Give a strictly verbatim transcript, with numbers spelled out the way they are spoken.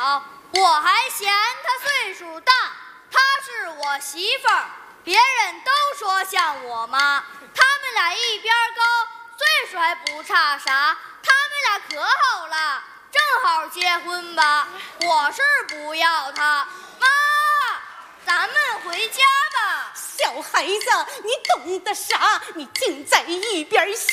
好，我还嫌她岁数大。她是我媳妇儿，别人都说像我妈。他们俩一边高，岁数还不差啥。他们俩可好了，正好结婚吧。我是不要她。妈，咱们回家吧。 小孩子，你懂得啥？你净在一边